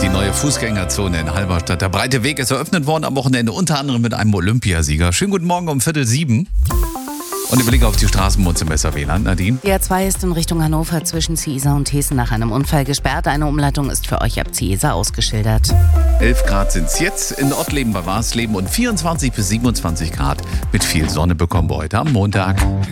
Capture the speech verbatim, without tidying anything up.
die neue Fußgängerzone in Halberstadt. Der breite Weg ist eröffnet worden am Wochenende, unter anderem mit einem Olympiasieger. Schönen guten Morgen um Viertel sieben. Und der Blick auf die Straßenbahn im Besser W L A N. Nadine? Die A zwei ist in Richtung Hannover zwischen Ziesa und Hessen nach einem Unfall gesperrt. Eine Umleitung ist für euch ab Ziesa ausgeschildert. elf Grad sind es jetzt in Ottleben bei Warsleben und vierundzwanzig bis siebenundzwanzig Grad mit viel Sonne bekommen wir heute am Montag.